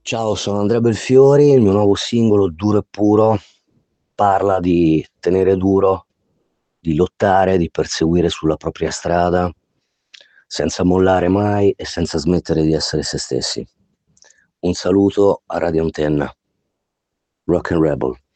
Ciao, sono Andrea Belfiori, il mio nuovo singolo Duro e Puro parla di tenere duro, di lottare, di perseguire sulla propria strada, senza mollare mai e senza smettere di essere se stessi. Un saluto a Radio Antenna, Rock and Rebel.